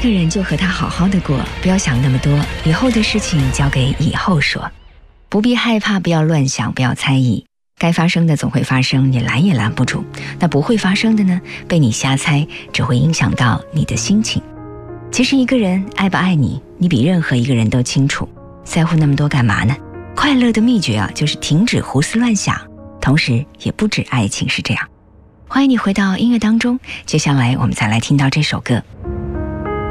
个人就和他好好的过，不要想那么多，以后的事情交给以后说。不必害怕，不要乱想，不要猜疑，该发生的总会发生，你拦也拦不住。那不会发生的呢，被你瞎猜，只会影响到你的心情。其实一个人爱不爱你，你比任何一个人都清楚，在乎那么多干嘛呢？快乐的秘诀就是停止胡思乱想，同时也不止爱情是这样。欢迎你回到音乐当中，接下来我们再来听到这首歌。